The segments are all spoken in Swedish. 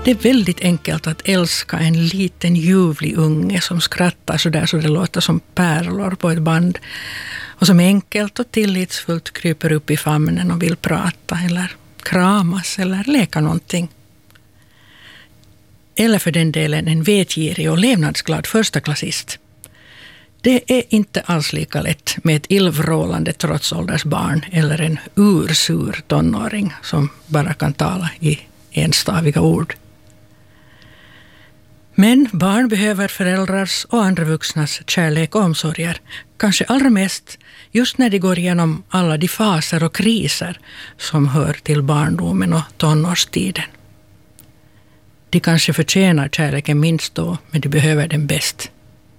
Det är väldigt enkelt att älska en liten ljuvlig unge som skrattar så där så det låter som pärlor på ett band och som enkelt och tillitsfullt kryper upp i famnen och vill prata eller kramas eller leka någonting. Eller för den delen en vetgirig och levnadsglad förstaklassist. Det är inte alls lika lätt med ett illvrålande trotsåldersbarn eller en ursur tonåring som bara kan tala i enstaviga ord. Men barn behöver föräldrars och andra vuxnas kärlek och omsorger, kanske allra mest just när de går igenom alla de faser och kriser som hör till barndomen och tonårstiden. De kanske förtjänar kärleken minst då, men de behöver den bäst.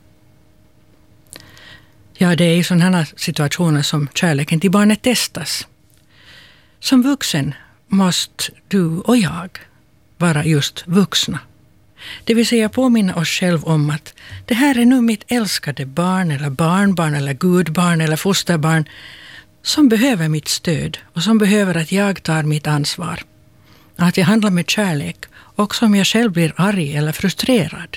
Ja, det är i sådana här situationer som kärleken till barnet testas. Som vuxen måste du och jag vara just vuxna. Det vill säga påminna oss själv om att det här är nu mitt älskade barn eller barnbarn eller gudbarn eller fosterbarn som behöver mitt stöd och som behöver att jag tar mitt ansvar. Att jag handlar med kärlek också om jag själv blir arg eller frustrerad.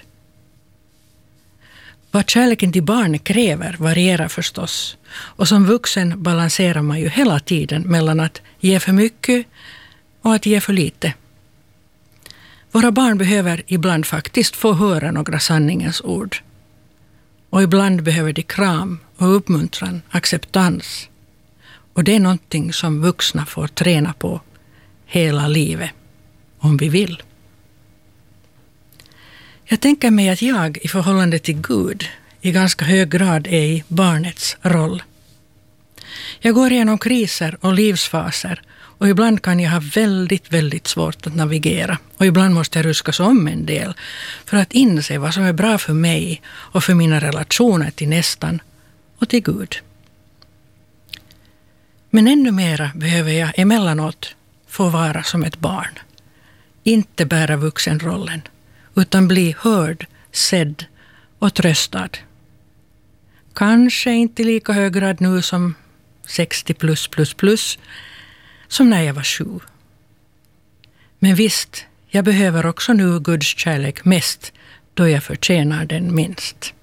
Vad kärleken till barnet kräver varierar förstås. Och som vuxen balanserar man ju hela tiden mellan att ge för mycket och att ge för lite. Våra barn behöver ibland faktiskt få höra några sanningens ord. Och ibland behöver de kram och uppmuntran, acceptans. Och det är någonting som vuxna får träna på hela livet, om vi vill. Jag tänker mig att jag i förhållande till Gud i ganska hög grad är i barnets roll. Jag går igenom kriser och livsfaser och ibland kan jag ha väldigt svårt att navigera. Och ibland måste jag ruskas om en del för att inse vad som är bra för mig och för mina relationer till nästan och till Gud. Men ännu mera behöver jag emellanåt få vara som ett barn. Inte bära vuxenrollen, utan bli hörd, sedd och tröstad. Kanske inte i lika hög grad nu som 60+++, som när jag var 7. Men visst, jag behöver också nu Guds kärlek mest då jag förtjänar den minst.